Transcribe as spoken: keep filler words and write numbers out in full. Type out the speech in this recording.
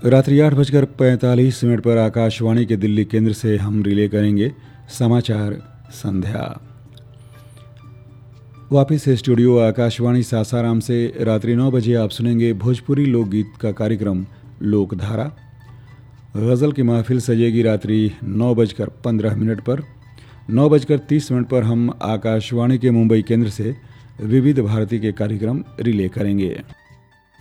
रात्रि आठ बजकर पैंतालीस मिनट पर आकाशवाणी के दिल्ली केंद्र से हम रिले करेंगे समाचार संध्या। वापिस स्टूडियो आकाशवाणी सासाराम से रात्रि नौ बजे आप सुनेंगे भोजपुरी लोकगीत का कार्यक्रम लोकधारा। गज़ल की महफिल सजेगी रात्रि नौ बजकर पंद्रह मिनट पर। नौ बजकर तीस मिनट पर हम आकाशवाणी के मुंबई केंद्र से विविध भारती के कार्यक्रम रिले करेंगे।